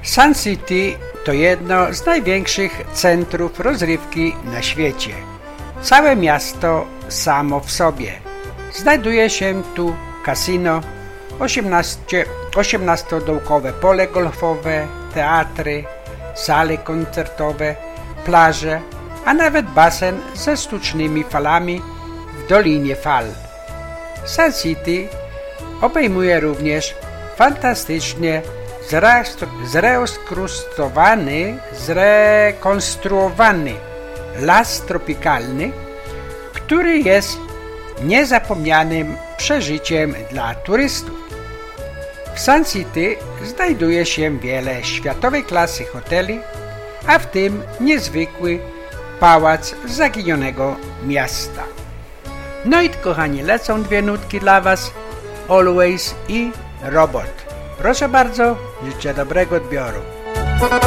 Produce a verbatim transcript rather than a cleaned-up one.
Sun City to jedno z największych centrów rozrywki na świecie. Całe miasto samo w sobie. Znajduje się tu kasino, osiemnastodołkowe pole golfowe, teatry, sale koncertowe, plaże, a nawet basen ze sztucznymi falami w Dolinie Fal. Sun City obejmuje również fantastycznie zrekonstruowany, zrekonstruowany las tropikalny, który jest niezapomnianym przeżyciem dla turystów. W Sun City znajduje się wiele światowej klasy hoteli, a w tym niezwykły pałac zaginionego miasta. No i kochani, lecą dwie nutki dla Was, Always i Robot. Proszę bardzo, życzę dobrego odbioru.